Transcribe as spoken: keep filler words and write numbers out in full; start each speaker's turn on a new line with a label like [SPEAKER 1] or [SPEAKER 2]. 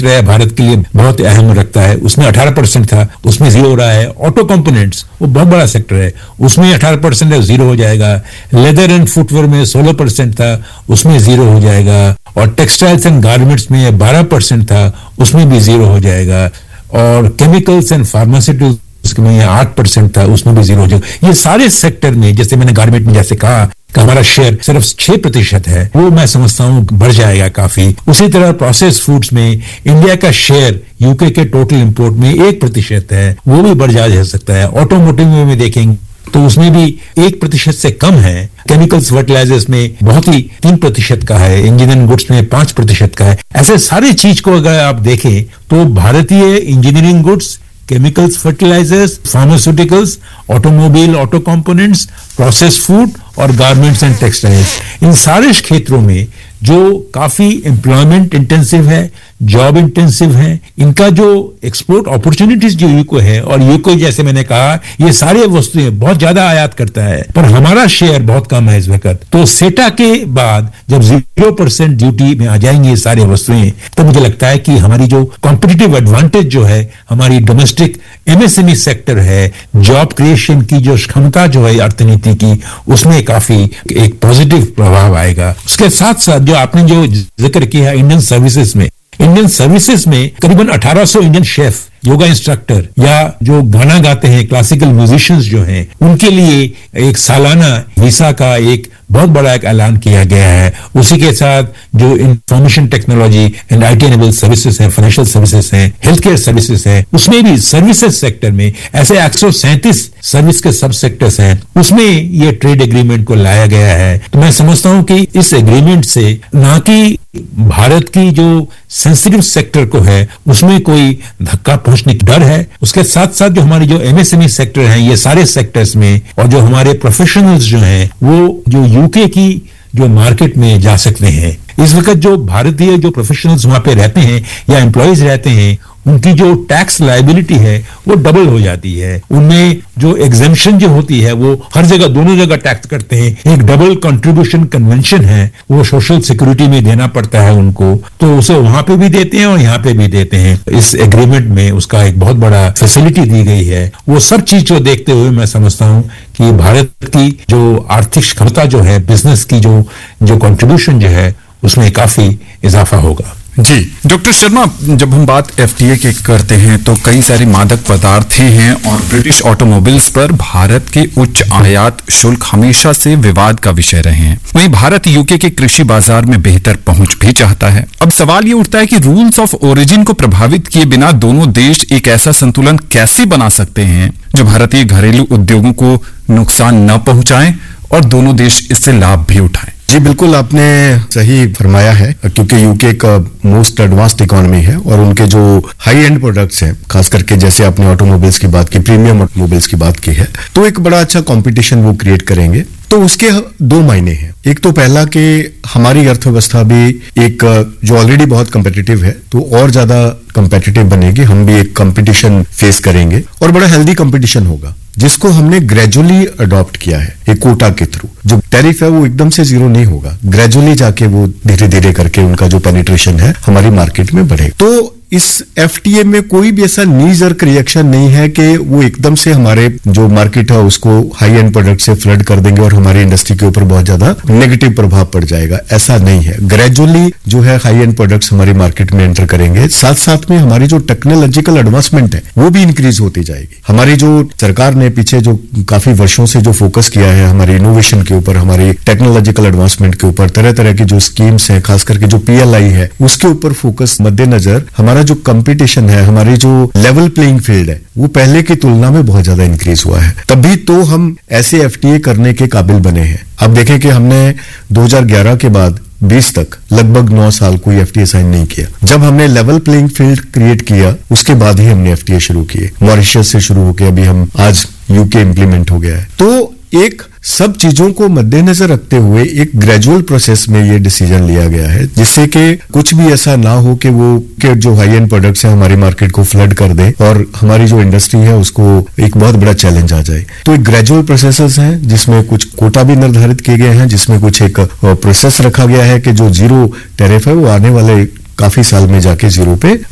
[SPEAKER 1] Sector है, भारत के लिए बहुत अहम रखता है, उसमें अठारह परसेंट था, उसमें जीरो हो रहा है। ऑटो कंपोनेंट्स वो बहुत बड़ा सेक्टर है, उसमें अठारह परसेंट है, जीरो हो जाएगा। लेदर एंड फुटवेयर में सोलह परसेंट था, उसमें जीरो हो जाएगा। और टेक्सटाइल्स एंड गारमेंट्स में बारह परसेंट था, उसमें भी जीरो हो जाएगा। और केमिकल्स एंड फार्मास्यूटिकल्स में आठ परसेंट था, उसमें भी जीरो हो जाएगा। ये सारे सेक्टर में, जैसे मैंने गारमेंट में जैसे कहा कि हमारा शेयर सिर्फ छह प्रतिशत है, वो मैं समझता हूँ बढ़ जाएगा काफी। उसी तरह प्रोसेस फूड्स में इंडिया का शेयर यूके के टोटल इंपोर्ट में एक प्रतिशत है, वो भी बढ़ जा सकता है। ऑटोमोटिव में देखेंगे तो उसमें भी एक प्रतिशत से कम है। केमिकल्स फर्टिलाइजर्स में बहुत ही तीन प्रतिशत का है, इंजीनियरिंग गुड्स में पांच प्रतिशत का है। ऐसे सारे चीज को अगर आप देखें तो भारतीय engineering goods, chemicals fertilisers, pharmaceuticals, automobile, auto components, process food और गारमेंट्स एंड टेक्सटाइल्स, इन सारे क्षेत्रों में जो काफी एम्प्लॉयमेंट इंटेंसिव है, जॉब इंटेंसिव है, इनका जो एक्सपोर्ट अपॉर्चुनिटीज जो यूको है, और यूको जैसे मैंने कहा ये सारे वस्तुएं बहुत ज्यादा आयात करता है, पर हमारा शेयर बहुत कम है इस वक्त। तो सेटा के बाद जब जीरो परसेंट ड्यूटी में आ जाएंगे ये सारे वस्तुएं, तो मुझे लगता है कि हमारी जो कॉम्पिटिटिव एडवांटेज जो है, हमारी डोमेस्टिक एमएसएमई सेक्टर है, जॉब क्रिएशन की जो क्षमता जो है अर्थनीति की, उसमें काफी एक पॉजिटिव प्रभाव आएगा। उसके साथ साथ जो आपने जो जिक्र किया इंडियन सर्विसेज में, इंडियन सर्विसेज में करीबन अठारह सौ इंडियन शेफ, योगा इंस्ट्रक्टर या जो गाना गाते हैं, क्लासिकल म्यूजिशियंस जो हैं, उनके लिए एक सालाना वीसा का एक बहुत बड़ा एक ऐलान किया गया है। उसी के साथ जो information technology and IT enabled services हैं, फाइनेंशियल सर्विसेज हैं, हेल्थ केयर सर्विसेज हैं, उसमें भी सर्विसेज सेक्टर में ऐसे एक सौ सैंतीस सर्विस के सब सेक्टर्स हैं, उसमें ये ट्रेड एग्रीमेंट को लाया गया है। तो मैं समझता हूं कि इस एग्रीमेंट से ना कि भारत की जो सेंसिटिव सेक्टर को है उसमें कोई धक्का पहुंचने की डर है, उसके साथ साथ जो हमारी जो एमएसएमई सेक्टर हैं, ये सारे सेक्टर्स में, और जो हमारे प्रोफेशनल्स जो हैं वो जो यूके की जो मार्केट में जा सकते हैं। इस वक्त जो भारतीय जो प्रोफेशनल्स वहां पे रहते हैं या एम्प्लॉयज रहते हैं, उनकी जो टैक्स लायबिलिटी है वो डबल हो जाती है। उनमें जो एग्जेम्पशन जो होती है वो हर जगह, दोनों जगह टैक्स करते हैं। एक डबल कंट्रीब्यूशन कन्वेंशन है, वो सोशल सिक्योरिटी में देना पड़ता है उनको, तो उसे वहां पे भी देते हैं और यहाँ पे भी देते हैं। इस एग्रीमेंट में उसका एक बहुत बड़ा फैसिलिटी दी गई है। वो सब चीज को देखते हुए मैं समझता हूँ कि भारत की जो आर्थिक क्षमता जो है, बिजनेस की जो जो कंट्रीब्यूशन जो है, उसमें काफी इजाफा होगा।
[SPEAKER 2] जी डॉक्टर शर्मा, जब हम बात एफटीए की करते हैं तो कई सारे मादक पदार्थ हैं और ब्रिटिश ऑटोमोबाइल्स पर भारत के उच्च आयात शुल्क हमेशा से विवाद का विषय रहे हैं। वहीं भारत यूके के कृषि बाजार में बेहतर पहुंच भी चाहता है। अब सवाल ये उठता है कि रूल्स ऑफ ओरिजिन को प्रभावित किए बिना दोनों देश एक ऐसा संतुलन कैसे बना सकते हैं जो भारतीय घरेलू उद्योगों को नुकसान न पहुंचाए और दोनों देश इससे लाभ भी उठाएं।
[SPEAKER 3] जी बिल्कुल, आपने सही फरमाया है, क्योंकि यूके एक मोस्ट एडवांस्ड इकोनॉमी है और उनके जो हाई एंड प्रोडक्ट्स हैं, खास करके जैसे आपने ऑटोमोबाइल्स की बात की, प्रीमियम ऑटोमोबाइल्स की बात की है, तो एक बड़ा अच्छा कंपटीशन वो क्रिएट करेंगे। तो उसके दो मायने हैं। एक तो पहला कि हमारी अर्थव्यवस्था भी एक जो ऑलरेडी बहुत कंपेटिटिव है तो और ज्यादा कंपेटिटिव बनेगी, हम भी एक कंपटीशन फेस करेंगे और बड़ा हेल्दी कंपटीशन होगा, जिसको हमने ग्रेजुअली अडॉप्ट किया है एक कोटा के थ्रू। जो टैरिफ है वो एकदम से जीरो नहीं होगा, ग्रेजुअली जाके वो धीरे धीरे करके उनका जो पेनिट्रेशन है हमारी मार्केट में बढ़ेगा। तो इस एफटीए में कोई भी ऐसा नी जर्क रिएक्शन नहीं है कि वो एकदम से हमारे जो मार्केट है उसको हाई एंड प्रोडक्ट से फ्लड कर देंगे और हमारी इंडस्ट्री के ऊपर बहुत ज्यादा नेगेटिव प्रभाव पड़ जाएगा। ऐसा नहीं है, ग्रेजुअली जो है हाई एंड प्रोडक्ट्स हमारी मार्केट में एंटर करेंगे। साथ साथ में हमारी जो टेक्नोलॉजिकल एडवांसमेंट है वो भी इंक्रीज होती जाएगी। हमारी जो सरकार ने पीछे जो काफी वर्षों से जो फोकस किया है हमारी इनोवेशन के ऊपर, हमारी टेक्नोलॉजिकल एडवांसमेंट के ऊपर, तरह तरह की जो स्कीम्स हैं, खास करके जो पीएलआई है उसके ऊपर फोकस मद्देनजर हमारा जो कंपटीशन है, हमारी जो लेवल प्लेइंग फील्ड है, वो पहले की तुलना में बहुत ज्यादा इंक्रीज हुआ है। तभी तो हम ऐसे एफटीए करने के काबिल बने हैं। अब देखें कि हमने दो हज़ार ग्यारह के बाद बीस तक लगभग नौ साल कोई एफटीए साइन नहीं किया। जब हमने लेवल प्लेइंग फील्ड क्रिएट किया उसके बाद ही हमने एफटीए शुरू किए। मॉरिशस से शुरू होकर अभी हम आज यूके इंप्लीमेंट हो गया है। तो एक सब चीजों को मद्देनजर रखते हुए एक ग्रेजुअल प्रोसेस में ये डिसीजन लिया गया है, जिससे कि कुछ भी ऐसा ना हो कि वो के जो हाई एंड प्रोडक्ट्स हैं हमारी मार्केट को फ्लड कर दे और हमारी जो इंडस्ट्री है उसको एक बहुत बड़ा चैलेंज आ जाए। तो एक ग्रेजुअल प्रोसेसेस हैं जिसमें कुछ कोटा भी निर्धारित किए गए हैं, जिसमें कुछ एक प्रोसेस रखा गया है कि जो जीरो टैरिफ है वो आने वाले काफी साल में जाके जीरो पे